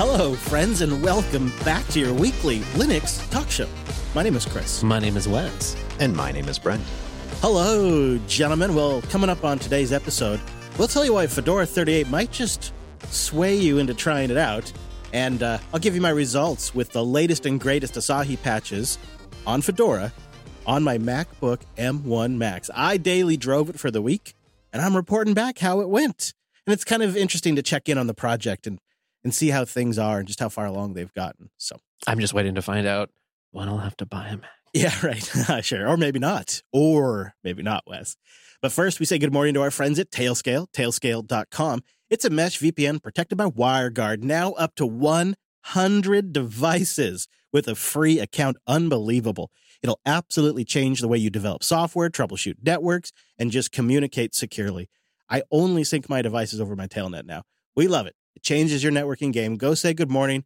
Hello, friends, and welcome back to your weekly Linux talk show. My name is Chris. My name is Wes. And my name is Brent. Hello, gentlemen. Well, coming up on today's episode, we'll tell you why Fedora 38 might just sway you into trying it out. And I'll give you my results with the latest and greatest Asahi patches on Fedora on my MacBook M1 Max. I daily drove it for the week, and I'm reporting back how it went. And it's kind of interesting to check in on the project and see how things are and just how far along they've gotten. So I'm just waiting to find out when I'll have to buy a Mac. yeah, right. Sure. Or maybe not. Wes. But first, we say good morning to our friends at Tailscale, tailscale.com. It's a mesh VPN protected by WireGuard, now up to 100 devices with a free account. Unbelievable. It'll absolutely change the way you develop software, troubleshoot networks, and just communicate securely. I only sync my devices over my Tailnet now. We love it. It changes your networking game. Go say good morning